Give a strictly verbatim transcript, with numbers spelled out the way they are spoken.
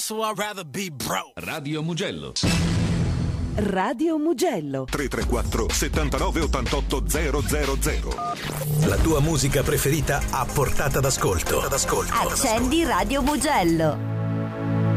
so I'd rather be broke. Radio Mugello. Radio Mugello. tre tre quattro settantanove ottantotto zero zero zero. La tua musica preferita a portata d'ascolto. Accendi Radio Mugello.